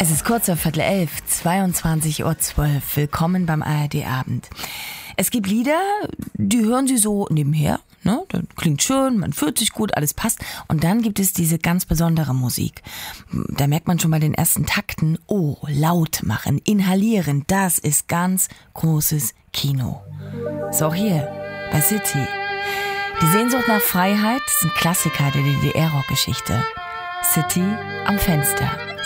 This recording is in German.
Es ist kurz vor 10:15, 22:12 Uhr. Willkommen beim ARD-Abend. Es gibt Lieder, die hören Sie so nebenher. Ne? Das klingt schön, man fühlt sich gut, alles passt. Und dann gibt es diese ganz besondere Musik. Da merkt man schon bei den ersten Takten, oh, laut machen, inhalieren, das ist ganz großes Kino. So auch hier bei City. Die Sehnsucht nach Freiheit ist ein Klassiker der DDR-Rockgeschichte. City am Fenster.